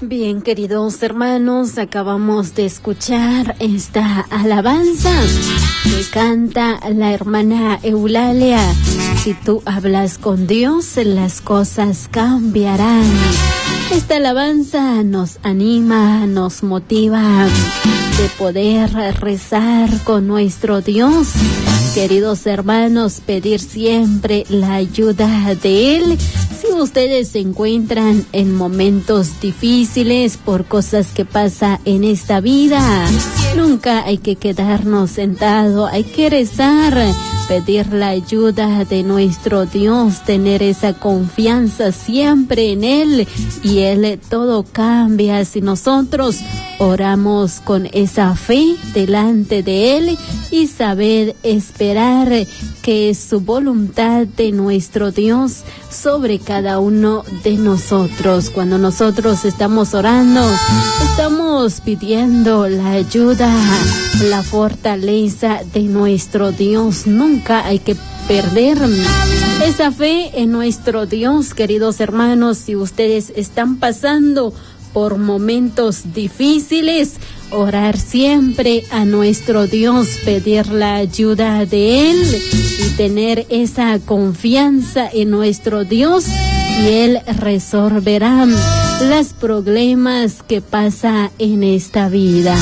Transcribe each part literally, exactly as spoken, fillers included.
Bien, queridos hermanos, acabamos de escuchar esta alabanza que canta la hermana Eulalia. Si tú hablas con Dios, las cosas cambiarán. Esta alabanza nos anima, nos motiva de poder rezar con nuestro Dios. Queridos hermanos, pedir siempre la ayuda de Él. Si ustedes se encuentran en momentos difíciles por cosas que pasan en esta vida, nunca hay que quedarnos sentados, hay que rezar, pedir la ayuda de nuestro Dios, tener esa confianza siempre en Él, y Él todo cambia si nosotros oramos con esa fe delante de Él y saber esperar que es su voluntad de nuestro Dios sobre cada uno de nosotros. Cuando nosotros estamos orando, estamos pidiendo la ayuda, la fortaleza de nuestro Dios. Nunca hay que perder esa fe en nuestro Dios, queridos hermanos. Si ustedes están pasando por momentos difíciles, orar siempre a nuestro Dios, pedir la ayuda de Él y tener esa confianza en nuestro Dios, y Él resolverá los problemas que pasa en esta vida.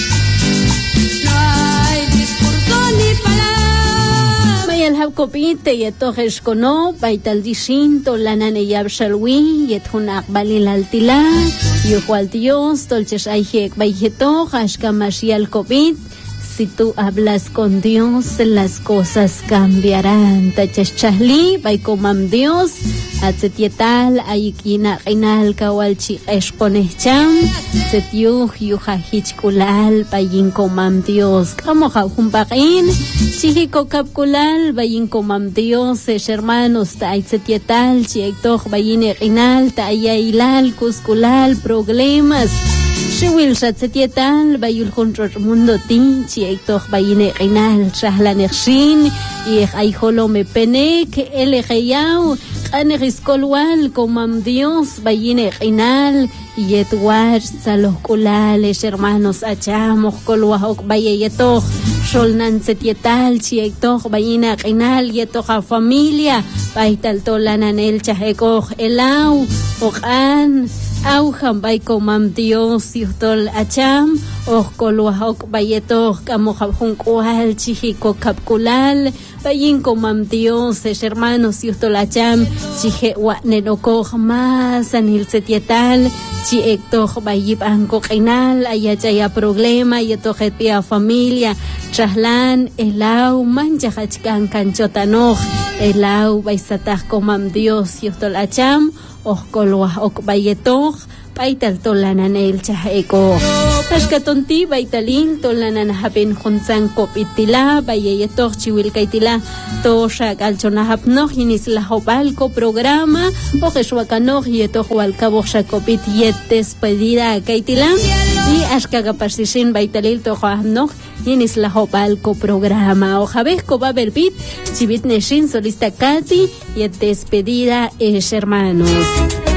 Kopite yetohesh kono baital dishinto lanane yabshalwi yethun aqbalil altila yuhual Dios tolchesh ayhek baijetoh ashkamashial kopit. Si tú hablas con Dios, las cosas cambiarán. Tachachahli, baikomam Dios, atzetietal, ayikina inal kawalchi exponecham, setyuh yuhahichkulal, bayinkomam Dios. Kamoja humpakin, chihiko kapkulal, bayinkomam Dios, es hermanos, taitzetietal, chiektoh bayine inal, tayailal, kuskulal, problemas. Shiwil shatzetietal, bayul control mundo tinchi, ektoh bayine inal, shahlanershin, y ayholo me penek, ele geyau, aneriskolwal, comam Dios, bayine inal, y etwar, saloskulales, hermanos, achamos, kolwahok, bayetoh, sholnan setietal, chiektoh, bayina inal, yetoha familia, baital tolananel, chahekoh, elau, okan, Aujan baikomam Dios yutol acham ohkolwahok bayetok kamojabjunkual chihiko kapkulal bayinkomam Dios es hermanos yutol acham chihe wanenokoj más anil setietal chiektoh bayib ankokinal ayachaya problema yetojetia familia traslan elau manchahachkan kanchotanoj elau baisataj komam Dios yutol acham Ohkolwah ok bayetoh, baital tolanan el chaheko. Pashkatonti baitalin tolanan hapen khunsan kopitila, bayetoh chiwil kaitila, tosha galchonahapnoh inisla hobalko programa, oheshwakanoh yetoh walkabohsha kopit yet despedida kaitila, y ashkagapasishin baitalil tohahnoh inisla hobalko programa. Ojabesko babelbit, chivit neshin solista Katy, y despedida es hermanos.